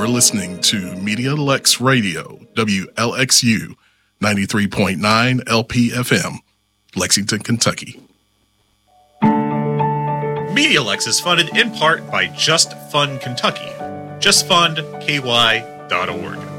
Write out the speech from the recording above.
are listening to Media Lex Radio, WLXU 93.9 LPFM, Lexington, Kentucky. Media Lex is funded in part by Just Fund Kentucky. JustFundKY.org.